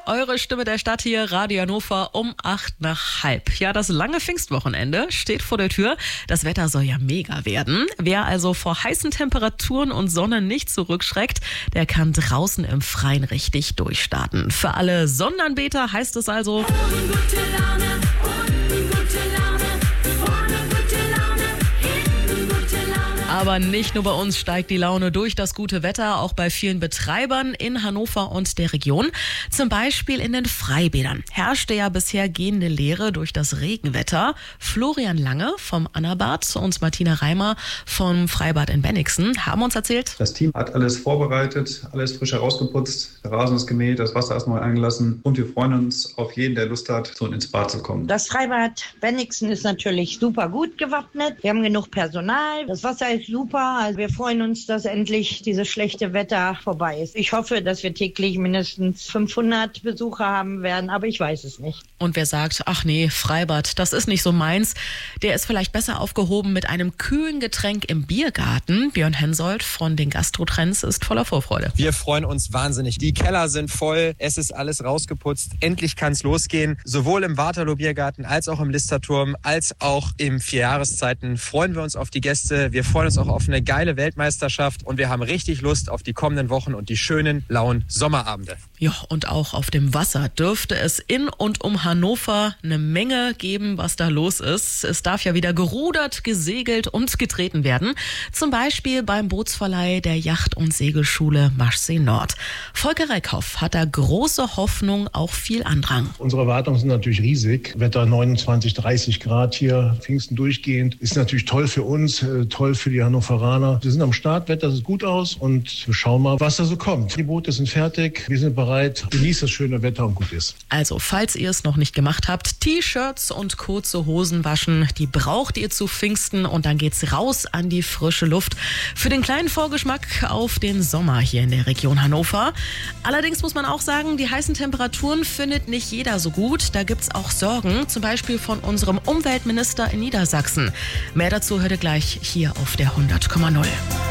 eure Stimme der Stadt hier, Radio Hannover um 8:05. Ja, das lange Pfingstwochenende steht vor der Tür. Das Wetter soll ja mega werden. Wer also vor heißen Temperaturen und Sonne nicht zurückschreckt, der kann draußen im Freien richtig durchstarten. Für alle Sonnenanbeter heißt es also... Gute Laune, unten gute Laune, vorne gute Laune, hinten gute Laune. Aber nicht nur bei uns steigt die Laune durch das gute Wetter, auch bei vielen Betreibern in Hannover und der Region. Zum Beispiel in den Freibädern herrschte ja bisher gehende Leere durch das Regenwetter. Florian Lange vom Annabad und Martina Reimer vom Freibad in Bennigsen haben uns erzählt: Das Team hat alles vorbereitet, alles frisch herausgeputzt, der Rasen ist gemäht, das Wasser ist neu eingelassen und wir freuen uns auf jeden, der Lust hat, so ins Bad zu kommen. Das Freibad Bennigsen ist natürlich super gut gewappnet. Wir haben genug Personal, das Wasser ist super. Also wir freuen uns, dass endlich dieses schlechte Wetter vorbei ist. Ich hoffe, dass wir täglich mindestens 500 Besucher haben werden, aber ich weiß es nicht. Und wer sagt, ach nee, Freibad, das ist nicht so meins, der ist vielleicht besser aufgehoben mit einem kühlen Getränk im Biergarten. Björn Hensoldt von den Gastrotrends ist voller Vorfreude. Wir freuen uns wahnsinnig. Die Keller sind voll, es ist alles rausgeputzt. Endlich kann es losgehen. Sowohl im Waterloo Biergarten als auch im Listerturm, als auch im 4 Jahreszeiten freuen wir uns auf die Gäste. Wir freuen uns auch auf eine geile Weltmeisterschaft und wir haben richtig Lust auf die kommenden Wochen und die schönen, lauen Sommerabende. Ja, und auch auf dem Wasser dürfte es in und um Hannover eine Menge geben, was da los ist. Es darf ja wieder gerudert, gesegelt und getreten werden. Zum Beispiel beim Bootsverleih der Yacht- und Segelschule Maschsee Nord. Volker Reckhoff hat da große Hoffnung, auch viel Andrang. Unsere Erwartungen sind natürlich riesig. Wetter 29, 30 Grad hier, Pfingsten durchgehend. Ist natürlich toll für uns, toll für die Hannoveraner. Wir sind am Start, Wetter sieht gut aus und wir schauen mal, was da so kommt. Die Boote sind fertig, wir sind bereit. Genießt das schöne Wetter und gut ist. Also, falls ihr es noch nicht gemacht habt, T-Shirts und kurze Hosen waschen, die braucht ihr zu Pfingsten und dann geht's raus an die frische Luft. Für den kleinen Vorgeschmack auf den Sommer hier in der Region Hannover. Allerdings muss man auch sagen, die heißen Temperaturen findet nicht jeder so gut. Da gibt's auch Sorgen, zum Beispiel von unserem Umweltminister in Niedersachsen. Mehr dazu hört ihr gleich hier auf der 100,0.